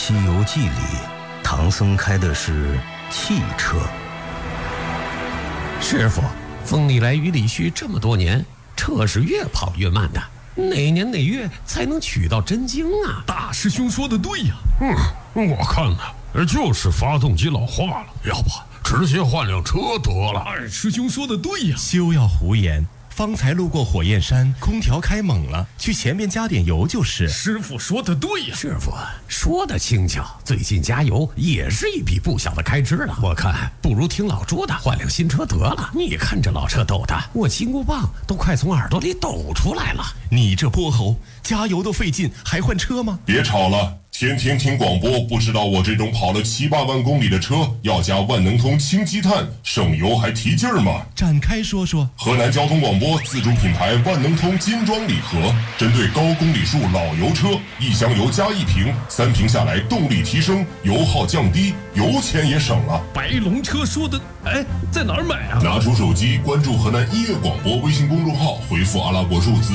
西游记》里，唐僧开的是汽车。 师傅，风里来雨里去这么多年，车是越跑越慢的，哪年哪月才能取到真经啊？ 大师兄说的对呀。我看呢，就是发动机老化了，要不直接换辆车得了。二师兄说的对呀。 休要胡言，方才路过火焰山，空调开猛了，去前面加点油就是。 师傅说的对呀。 师傅说的轻巧，最近加油也是一笔不小的开支了。我看不如听老朱的，换辆新车得了。你看这老车抖的，我金箍棒都快从耳朵里抖出来了。 你这泼猴，加油都费劲，还换车吗？ 别吵了。天天听广播，不知道我这种跑了7、8万公里的车要加万能通氢积碳，省油还提劲儿吗？ 展开说说。 河南交通广播自主品牌万能通金装礼盒，针对高公里数老油车，1箱油加1瓶，3瓶下来动力提升，油耗降低，油钱也省了。 白龙车说的，在哪儿买啊？ 拿出手机关注河南音乐广播微信公众号，回复阿拉伯数字